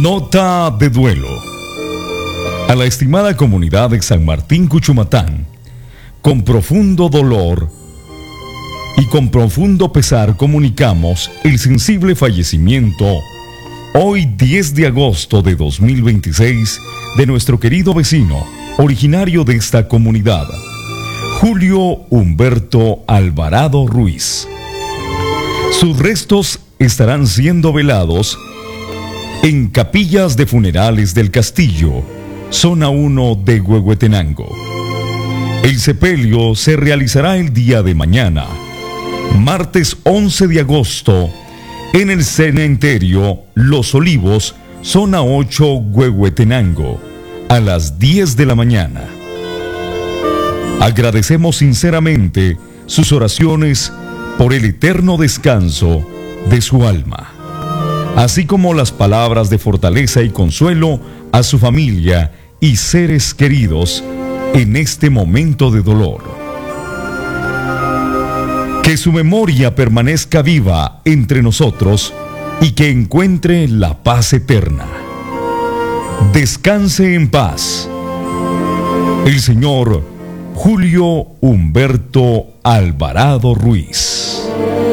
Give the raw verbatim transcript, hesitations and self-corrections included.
Nota de duelo. A la estimada comunidad de San Martín Cuchumatán, con profundo dolor y con profundo pesar comunicamos el sensible fallecimiento, hoy diez de agosto de dos mil veintiséis, de nuestro querido vecino, originario de esta comunidad, Julio Humberto Alvarado Ruiz. Sus restos estarán siendo velados en Capillas de Funerales del Castillo, zona uno de Huehuetenango. El sepelio se realizará el día de mañana, martes once de agosto, en el cementerio Los Olivos, zona ocho, Huehuetenango, a las diez de la mañana. Agradecemos sinceramente sus oraciones por el eterno descanso de su alma, así como las palabras de fortaleza y consuelo a su familia y seres queridos en este momento de dolor. Que su memoria permanezca viva entre nosotros y que encuentre la paz eterna. Descanse en paz el señor Julio Humberto Alvarado Ruiz.